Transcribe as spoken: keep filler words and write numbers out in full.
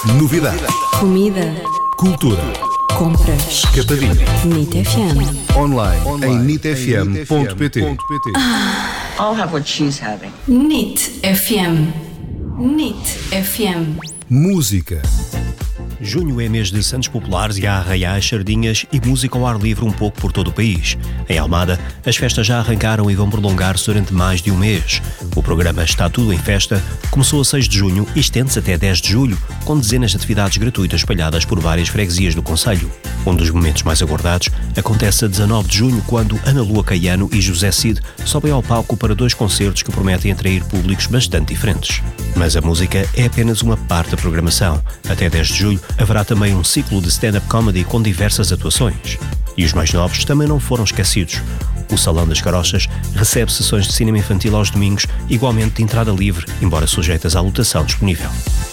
Novidades. Comida. Cultura. Compras. Capadinho. NIT F M. Online, em nit f m ponto p t. I'll have what she's having. NIT F M. NIT F M. Música. Junho é mês de santos populares e há arraiais, sardinhas e música ao ar livre um pouco por todo o país. Em Almada, as festas já arrancaram e vão prolongar-se durante mais de um mês. O programa Está Tudo em Festa começou a seis de junho e estende-se até dez de julho, com dezenas de atividades gratuitas espalhadas por várias freguesias do concelho. Um dos momentos mais aguardados acontece a dezanove de junho, quando Ana Lua Caiano e José Cid sobem ao palco para dois concertos que prometem atrair públicos bastante diferentes. Mas a música é apenas uma parte da programação. Até dez de julho haverá também um ciclo de stand-up comedy com diversas atuações. E os mais novos também não foram esquecidos. O Salão das Carochas recebe sessões de cinema infantil aos domingos, igualmente de entrada livre, embora sujeitas à lotação disponível.